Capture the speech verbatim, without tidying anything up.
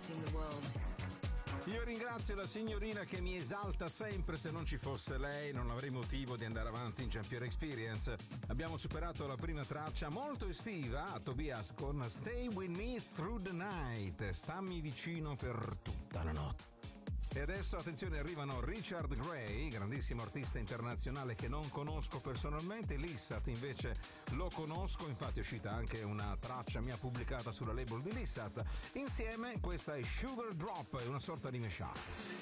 celebrating the world. Io ringrazio la signorina che mi esalta sempre. Se non ci fosse lei non avrei motivo di andare avanti in Champion Experience. Abbiamo superato la prima traccia molto estiva a Tobias con Stay With Me Through the Night. Stammi vicino per tutta la notte. E adesso attenzione, arrivano Richard Gray, grandissimo artista internazionale che non conosco personalmente. Lissat invece lo conosco, infatti è uscita anche una traccia mia pubblicata sulla label di Lissat. Insieme questa è Sugar Drop, è una sorta di mashup.